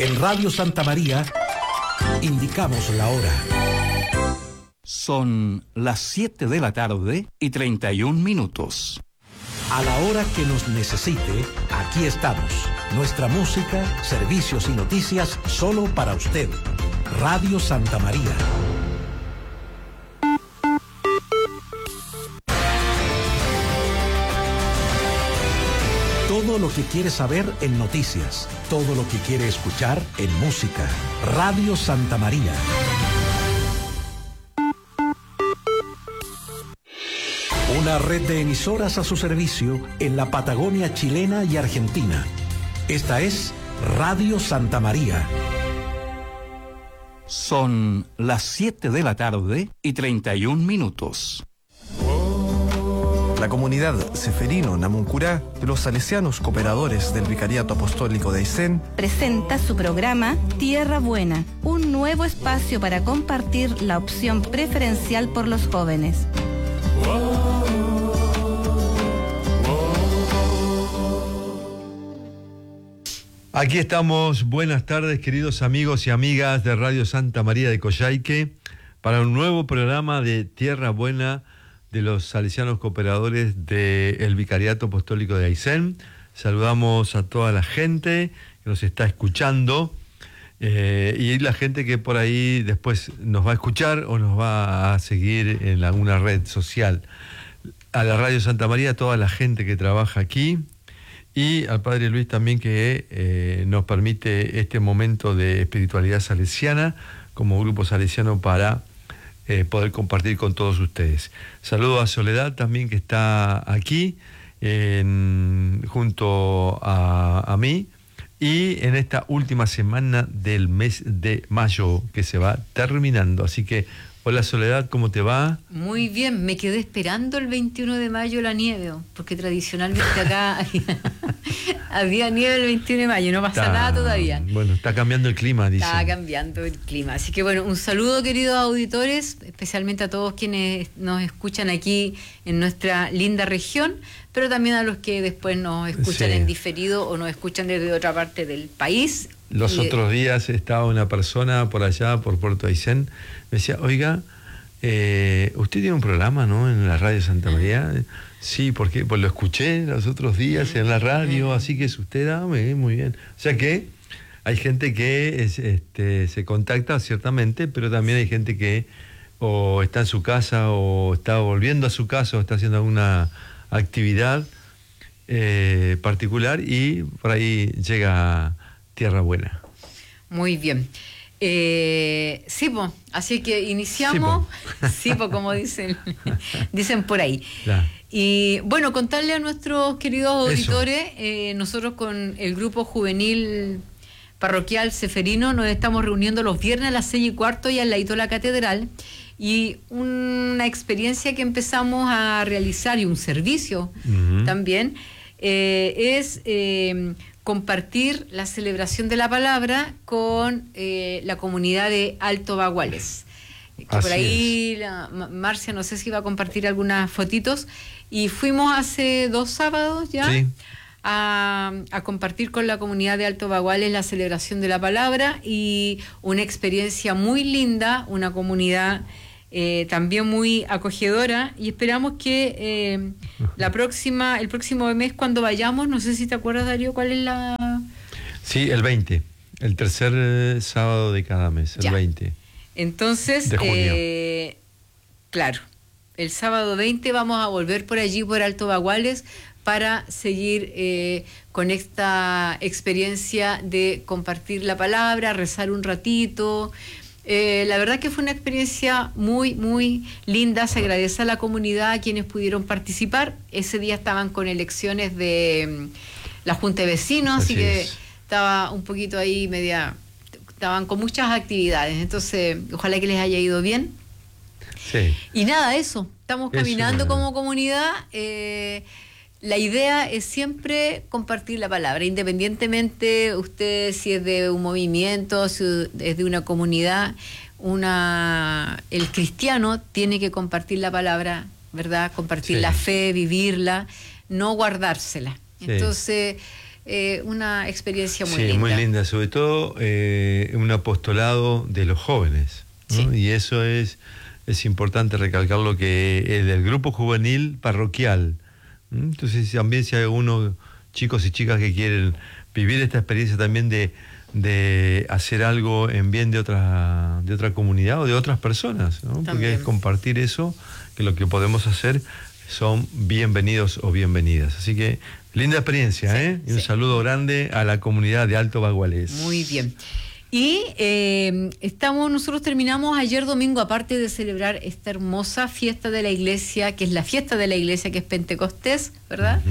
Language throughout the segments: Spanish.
En Radio Santa María indicamos la hora. Son las 7 de la tarde y 31 minutos. A la hora que nos necesite, aquí estamos. Nuestra música, servicios y noticias solo para usted. Radio Santa María. Todo lo que quiere saber en noticias, todo lo que quiere escuchar en música. Radio Santa María. Una red de emisoras a su servicio en la Patagonia chilena y argentina. Esta es Radio Santa María. Son las 7 de la tarde y 31 minutos. La comunidad Ceferino Namuncurá de los salesianos cooperadores del Vicariato Apostólico de Aysén presenta su programa Tierra Buena, un nuevo espacio para compartir la opción preferencial por los jóvenes. Aquí estamos, buenas tardes queridos amigos y amigas de Radio Santa María de Coyhaique para un nuevo programa de Tierra Buena de los salesianos cooperadores del Vicariato Apostólico de Aysén. Saludamos a toda la gente que nos está escuchando y la gente que por ahí después nos va a escuchar o nos va a seguir en alguna red social. A la Radio Santa María, a toda la gente que trabaja aquí y al Padre Luis también que nos permite este momento de espiritualidad salesiana como grupo salesiano para poder compartir con todos ustedes. Saludo a Soledad también que está aquí junto a mí y en esta última semana del mes de mayo que se va terminando. Así que, hola Soledad, ¿cómo te va? Muy bien, me quedé esperando el 21 de mayo la nieve, porque tradicionalmente acá había nieve el 21 de mayo, no pasa nada todavía. Bueno, está cambiando el clima, dicen. Está cambiando el clima. Así que bueno, un saludo queridos auditores, especialmente a todos quienes nos escuchan aquí en nuestra linda región, pero también a los que después nos escuchan en diferido o nos escuchan desde otra parte del país. Los otros días estaba una persona por allá, por Puerto Aysén, me decía, oiga, usted tiene un programa, ¿no?, en la Radio Santa María. Sí, porque pues lo escuché los otros días en la radio, así que es usted, muy bien. O sea que hay gente que se contacta ciertamente, pero también hay gente que o está en su casa o está volviendo a su casa o está haciendo alguna actividad particular y por ahí llega Tierra Buena. Muy bien. Así que iniciamos. Como dicen por ahí. Ya. Y bueno, contarle a nuestros queridos auditores, nosotros con el grupo juvenil parroquial Ceferino nos estamos reuniendo los viernes a las 6:15 y al ladito de la catedral. Y una experiencia que empezamos a realizar y un servicio también es compartir la celebración de la palabra con la comunidad de Alto Baguales. Por ahí Marcia, no sé si va a compartir algunas fotitos, y fuimos hace 2 sábados ya a compartir con la comunidad de Alto Baguales la celebración de la palabra, y una experiencia muy linda, una comunidad también muy acogedora, y esperamos que el próximo mes cuando vayamos, no sé si te acuerdas, Darío, ¿cuál es la...? Sí, el 20, el tercer sábado de cada mes, el 20. Entonces, de junio. Claro, el sábado 20 vamos a volver por allí, por Alto Baguales, para seguir con esta experiencia de compartir la palabra, rezar un ratito. La verdad que fue una experiencia muy, muy linda. Se agradece a la comunidad, a quienes pudieron participar. Ese día estaban con elecciones de la Junta de Vecinos, así que estaba un poquito ahí estaban con muchas actividades. Entonces, ojalá que les haya ido bien. Sí. Y nada, estamos caminando como comunidad. La idea es siempre compartir la palabra, independientemente usted si es de un movimiento, si es de una comunidad. El cristiano tiene que compartir la palabra, ¿verdad? Compartir la fe, vivirla, no guardársela. Sí. Entonces, una experiencia muy sí, linda. muy linda, sobre todo un apostolado de los jóvenes, ¿no? Sí. Y eso es importante recalcar lo que es del grupo juvenil parroquial. Entonces también si hay algunos chicos y chicas que quieren vivir esta experiencia también de hacer algo en bien de otra comunidad o de otras personas, ¿no? Porque es compartir eso, que lo que podemos hacer son bienvenidos o bienvenidas. Así que linda experiencia, sí, y un saludo grande a la comunidad de Alto Bagualés. Muy bien. Y nosotros terminamos ayer domingo, aparte de celebrar esta hermosa fiesta de la iglesia, que es la fiesta de la iglesia, que es Pentecostés, ¿verdad?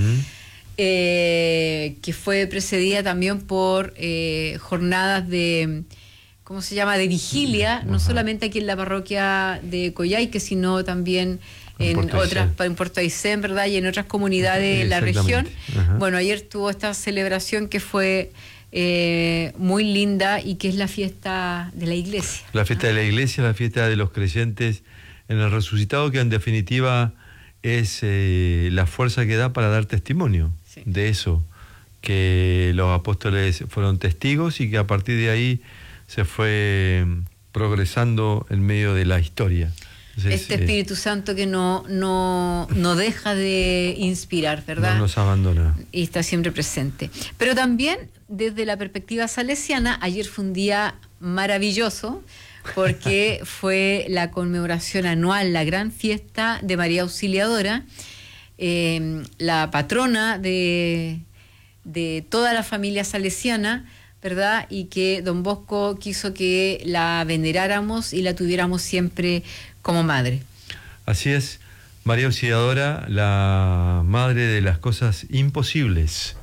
Que fue precedida también por jornadas de, ¿cómo se llama?, de vigilia, no solamente aquí en la parroquia de Coyhaique, sino también en Puerto Aysén, ¿verdad?, y en otras comunidades de la región. Bueno, ayer tuvo esta celebración que fue muy linda y que es la fiesta de la iglesia. La fiesta de la iglesia, la fiesta de los creyentes en el resucitado, que en definitiva es la fuerza que da para dar testimonio de eso, que los apóstoles fueron testigos y que a partir de ahí se fue progresando en medio de la historia. Entonces, este Espíritu Santo que no deja de inspirar, ¿verdad? No nos abandona. Y está siempre presente. Pero también, desde la perspectiva salesiana, ayer fue un día maravilloso, porque fue la conmemoración anual, la gran fiesta de María Auxiliadora, la patrona de toda la familia salesiana, ¿verdad? Y que don Bosco quiso que la veneráramos y la tuviéramos siempre como madre. Así es, María Auxiliadora, la madre de las cosas imposibles.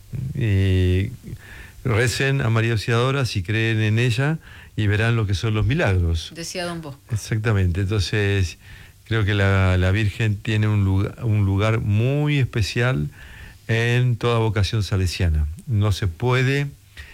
Recen a María Auxiliadora si creen en ella y verán lo que son los milagros. Decía don Bosco. Exactamente, entonces creo que la Virgen tiene un lugar muy especial en toda vocación salesiana. No se puede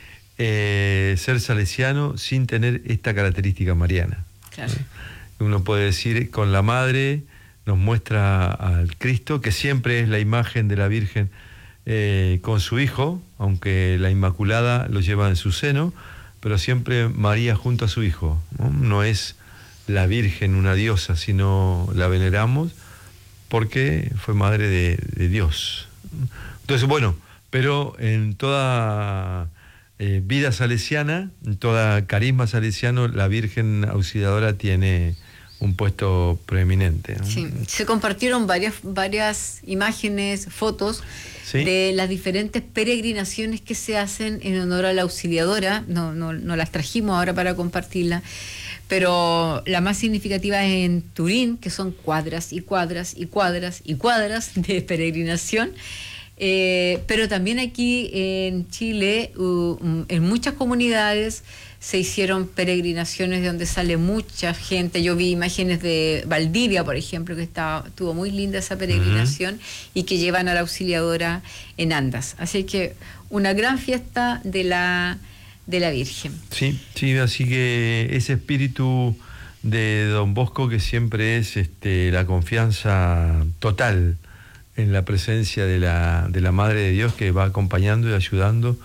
ser salesiano sin tener esta característica mariana. Claro. Uno puede decir, con la madre nos muestra al Cristo, que siempre es la imagen de la Virgen con su hijo, aunque la Inmaculada lo lleva en su seno, pero siempre María junto a su hijo, ¿no? No es la Virgen una diosa, sino la veneramos porque fue madre de Dios. Entonces, bueno, pero en toda vida salesiana, en toda carisma salesiano, la Virgen Auxiliadora tiene un puesto preeminente, ¿no? Sí, se compartieron varias imágenes, fotos, ¿sí?, de las diferentes peregrinaciones que se hacen en honor a la Auxiliadora. No las trajimos ahora para compartirlas, pero la más significativa es en Turín, que son cuadras y cuadras y cuadras y cuadras de peregrinación. Pero también aquí en Chile, en muchas comunidades se hicieron peregrinaciones de donde sale mucha gente. Yo vi imágenes de Valdivia, por ejemplo, que estuvo muy linda esa peregrinación, y que llevan a la Auxiliadora en andas. Así que una gran fiesta de la Virgen. Sí, así que ese espíritu de don Bosco, que siempre es la confianza total en la presencia de la Madre de Dios, que va acompañando y ayudando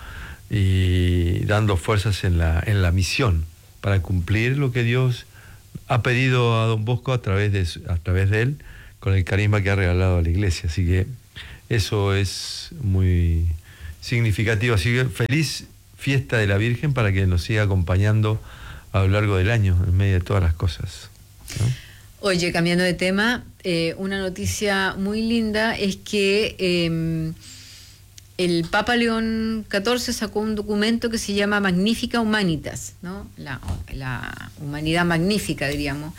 y dando fuerzas en la misión para cumplir lo que Dios ha pedido a don Bosco a través de él, con el carisma que ha regalado a la iglesia. Así que eso es muy significativo. Así que feliz fiesta de la Virgen, para que nos siga acompañando a lo largo del año, en medio de todas las cosas, ¿no? Oye, cambiando de tema, una noticia muy linda es que el Papa León XIV sacó un documento que se llama Magnifica Humanitas, ¿no? La humanidad magnífica, diríamos.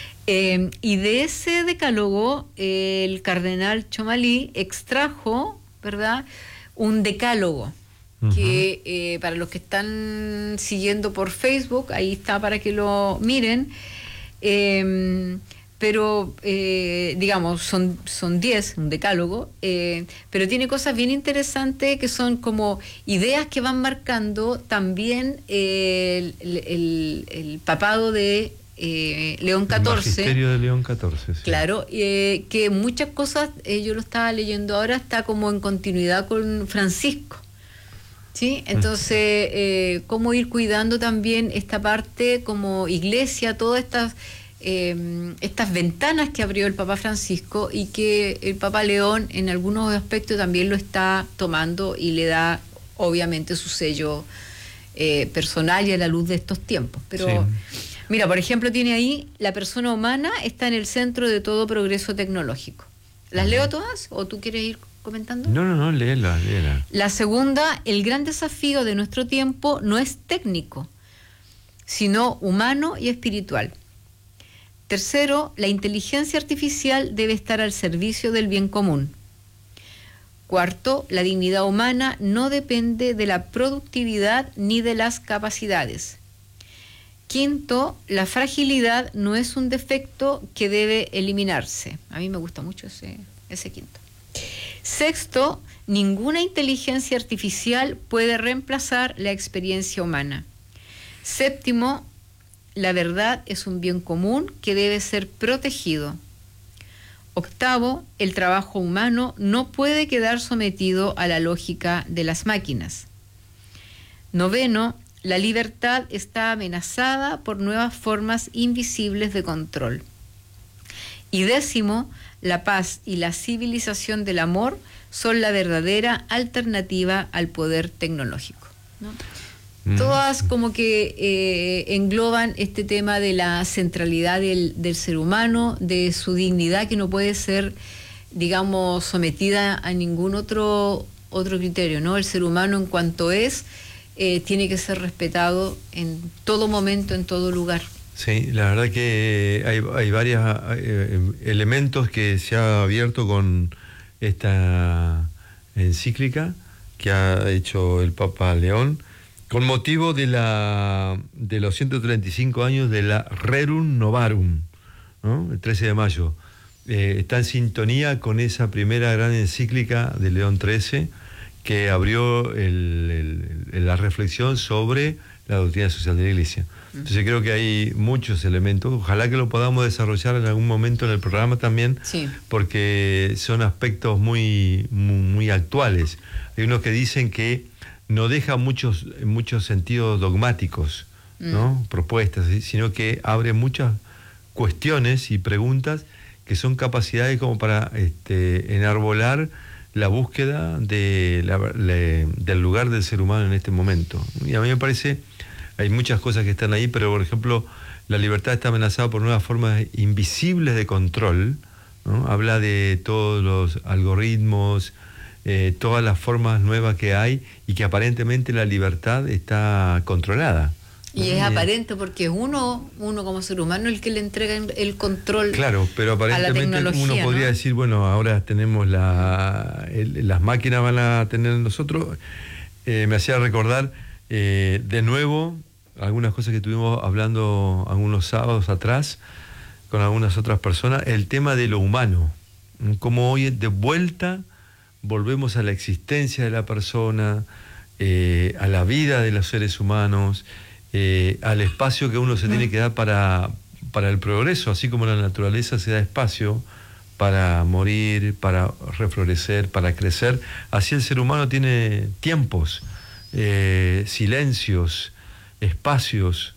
Y de ese decálogo, el cardenal Chomalí extrajo, ¿verdad?, un decálogo que para los que están siguiendo por Facebook, ahí está para que lo miren. Pero digamos, son 10, un decálogo, pero tiene cosas bien interesantes que son como ideas que van marcando también el papado de León XIV. El magisterio de León XIV, sí. Claro, que muchas cosas, yo lo estaba leyendo ahora, está como en continuidad con Francisco, Sí, entonces, cómo ir cuidando también esta parte como iglesia, todas estas ventanas que abrió el Papa Francisco y que el Papa León en algunos aspectos también lo está tomando y le da obviamente su sello personal y a la luz de estos tiempos. Pero sí. Mira, por ejemplo, tiene ahí: la persona humana está en el centro de todo progreso tecnológico. ¿Las leo todas o tú quieres ir comentando? No, léela. La segunda: el gran desafío de nuestro tiempo no es técnico, sino humano y espiritual. Tercero: la inteligencia artificial debe estar al servicio del bien común. Cuarto: la dignidad humana no depende de la productividad ni de las capacidades. Quinto: la fragilidad no es un defecto que debe eliminarse. A mí me gusta mucho ese quinto. Sexto: ninguna inteligencia artificial puede reemplazar la experiencia humana. Séptimo: la verdad es un bien común que debe ser protegido. Octavo: el trabajo humano no puede quedar sometido a la lógica de las máquinas. Noveno: la libertad está amenazada por nuevas formas invisibles de control. Y décimo: la paz y la civilización del amor son la verdadera alternativa al poder tecnológico, ¿no? Todas como que engloban este tema de la centralidad del ser humano, de su dignidad que no puede ser, digamos, sometida a ningún otro criterio, ¿no? El ser humano en cuanto tiene que ser respetado en todo momento, en todo lugar. Sí, la verdad que hay varios elementos que se ha abierto con esta encíclica que ha hecho el Papa León, con motivo de los 135 años de la Rerum Novarum, ¿no? El 13 de mayo. Está en sintonía con esa primera gran encíclica de León XIII que abrió la reflexión sobre la doctrina social de la Iglesia. Entonces creo que hay muchos elementos. Ojalá que lo podamos desarrollar en algún momento en el programa también, sí, porque son aspectos muy, muy actuales. Hay unos que dicen que no deja muchos sentidos dogmáticos, ¿no? Propuestas, ¿sí? Sino que abre muchas cuestiones y preguntas que son capacidades como para enarbolar la búsqueda del lugar del ser humano en este momento. Y a mí me parece, hay muchas cosas que están ahí, pero por ejemplo, la libertad está amenazada por nuevas formas invisibles de control, ¿no? Habla de todos los algoritmos, todas las formas nuevas que hay y que aparentemente la libertad está controlada. Y es aparente porque es uno como ser humano el que le entrega el control. Claro, pero aparentemente uno podría, ¿no?, decir, bueno, ahora tenemos las máquinas van a tener nosotros. Me hacía recordar de nuevo algunas cosas que estuvimos hablando algunos sábados atrás con algunas otras personas, el tema de lo humano, como hoy de vuelta volvemos a la existencia de la persona, a la vida de los seres humanos, al espacio que uno se tiene que dar para el progreso, así como la naturaleza se da espacio para morir, para reflorecer, para crecer, así el ser humano tiene tiempos, silencios, espacios,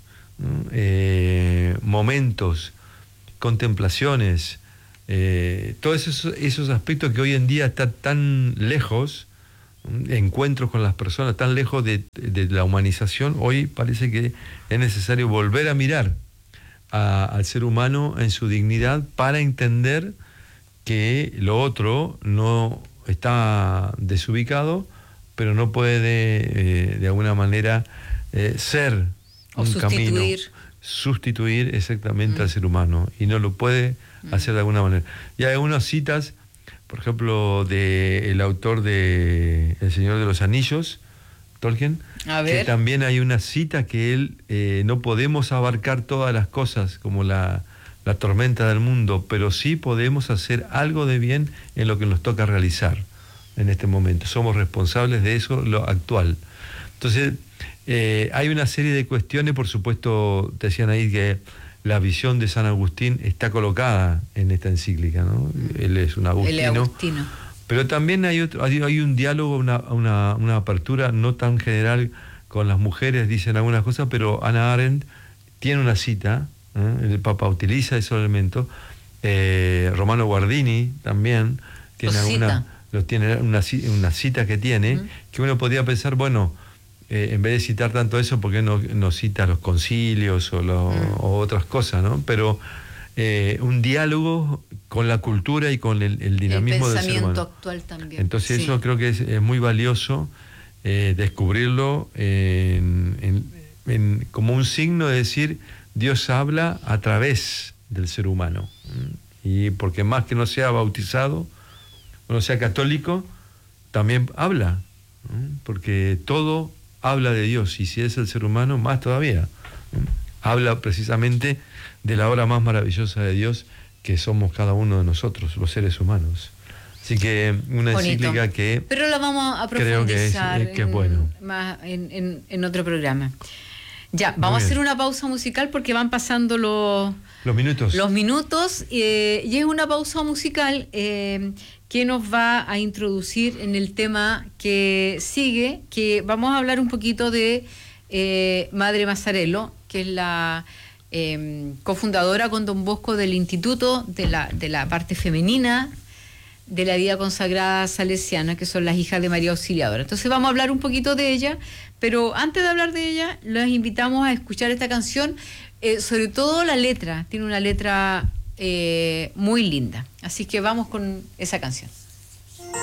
momentos, contemplaciones, todos esos aspectos que hoy en día están tan lejos, encuentros con las personas tan lejos de la humanización. Hoy parece que es necesario volver a mirar al ser humano en su dignidad para entender que lo otro no está desubicado, pero no puede de alguna manera ser un camino, sustituir exactamente al ser humano, y no lo puede hacer de alguna manera. Y hay algunas citas, por ejemplo, del autor de El Señor de los Anillos, Tolkien, que también hay una cita que él, no podemos abarcar todas las cosas como la tormenta del mundo, pero sí podemos hacer algo de bien en lo que nos toca realizar en este momento. Somos responsables de eso, lo actual. Entonces, hay una serie de cuestiones, por supuesto, te decían ahí que la visión de San Agustín está colocada en esta encíclica, ¿no? Él es un agustino. Pero también hay un diálogo, una apertura no tan general con las mujeres, dicen algunas cosas, pero Hannah Arendt tiene una cita, el Papa utiliza esos elementos, Romano Guardini también tiene una cita que tiene, que uno podría pensar, bueno, en vez de citar tanto eso, ¿por qué no cita los concilios o otras cosas, ¿no? Pero un diálogo con la cultura y con el dinamismo del ser humano. El pensamiento actual también. Entonces eso creo que es muy valioso descubrirlo como un signo de decir, Dios habla a través del ser humano. Y porque más que no sea bautizado, o no sea católico, también habla, porque todo habla de Dios, y si es el ser humano, más todavía. Habla precisamente de la obra más maravillosa de Dios, que somos cada uno de nosotros, los seres humanos. Así que una encíclica que... Pero la vamos a profundizar que es bueno. Más en otro programa. Ya, vamos a hacer una pausa musical porque van pasando los minutos. Los minutos, y es una pausa musical que nos va a introducir en el tema que sigue, que vamos a hablar un poquito de Madre Mazzarello, que es la cofundadora con Don Bosco del Instituto de la parte femenina de la vida consagrada salesiana, que son las hijas de María Auxiliadora. Entonces vamos a hablar un poquito de ella, pero antes de hablar de ella, los invitamos a escuchar esta canción, sobre todo la letra, tiene una letra muy linda. Así que vamos con esa canción.